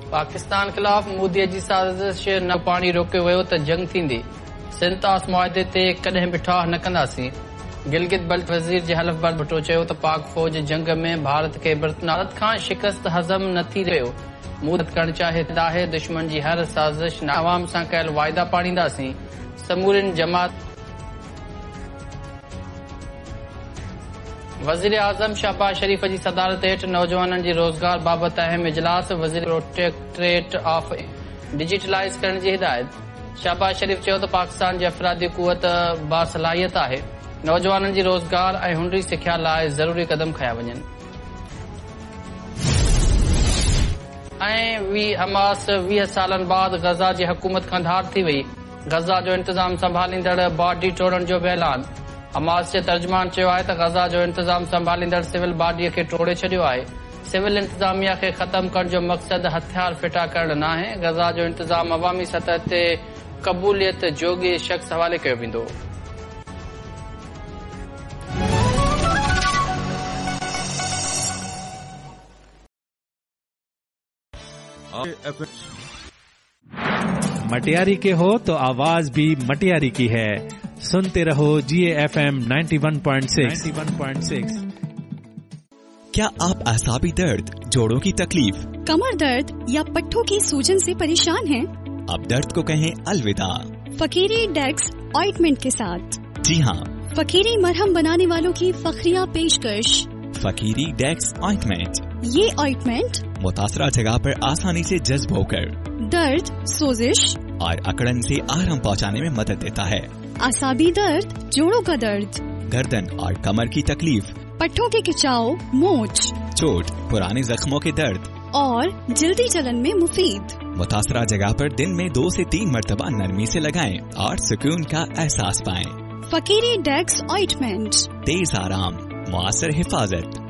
पाकिस्तान खिलाफ़ मोदीअ जी साज़िश न पाणी रोकियो वियो त जंग थींदी। सिंतास मुआहदे ते कॾहिं बि ठाह न कंदासीं। गिलगित बल्ट वज़ीर जे हलफ़ बार भुट्टो चयो त पाक फ़ौज जंग में भारत खे भारत खां शिकस्त हज़म न थी रहियो। मदद करणु चाहे आहे दुश्मन जी हर साज़िश न अवाम सां कयल वाइदा पाड़ींदासीं। समूरनि जमात वज़ीर आज़म शहबाज शरीफ़ जी सदारत हेठि नौजवाननि जी रोज़गार बाबति अहम इजलास। वज़ीर प्रोटेक्टरेट ऑफ डिजिटलाइज़ करण जी हिदायत। शहबाज शरीफ़ चयो त पाकिस्तान जी अफ़रादी क़ुवत बासलाहियत आहे। नौजवाननि जी रोज़गार ऐं हुनरी सिख्या लाइ ज़रूरी क़दम खंया वञनि। हमास 20 सालनि बाद गज़ा जी हुकूमत खां धार थी वई। गज़ा जो इंतज़ाम संभालींदड़ बाडी टोड़ण जो बि ऐलान। हमास जे तर्जुमान चयो आहे त गज़ा जो इंतज़ाम संभालींदड़ सिविल बाडीअ खे टोड़े छॾियो आहे। सिविल इंतज़ामिया खे ख़तम करण जो मक़सदु हथियार फिटा करणु न आहे। गज़ा जो इंतज़ाम अवामी सतह ते क़बूलियत जोॻे शख़्स हवाले कयो वेंदो। मटियारी के हो तो आवाज भी मटियारी की है। सुनते रहो GAFM 91.6। क्या आप असाबी दर्द, जोड़ों की तकलीफ, कमर दर्द या पट्टों की सूजन से परेशान हैं? अब दर्द को कहें अलविदा फकीरी डेक्स ऑइंटमेंट के साथ। जी हाँ, फकीरी मरहम बनाने वालों की फखरिया पेशकश फकीरी डेक्स ऑइंटमेंट। ये ऑइंटमेंट मुतासरा जगह पर आसानी से जज्ब होकर दर्द, सोजिश और अकड़न से आराम पहुंचाने में मदद देता है। आसाबी दर्द, जोड़ों का दर्द, गर्दन और कमर की तकलीफ, पट्टों के खिंचाव, मोच, चोट, पुराने जख्मों के दर्द और जल्दी जलन में मुफीद। मुतासरा जगह पर दिन में 2 से 3 मरतबा नरमी से लगाएं और सुकून का एहसास पाएं। फकीरी डेक्स ऑइंटमेंट, तेज आराम, मुआसर हिफाजत।